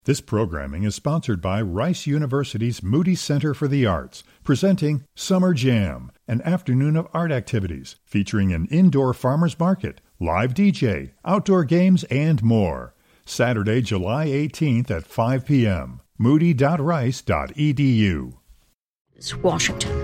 This programming is sponsored by Rice University's Moody Center for the Arts, presenting Summer Jam, an afternoon of art activities featuring an indoor farmers market, live DJ, outdoor games, and more. Saturday, July 18th at 5 p.m. moody.rice.edu. Washington.